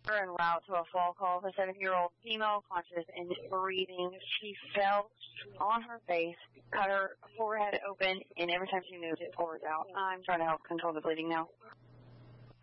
en route to a phone call. The 7-year-old female, conscious and breathing, she fell on her face, cut her forehead open, and every time she moved, it poured out. I'm trying to help control the bleeding now.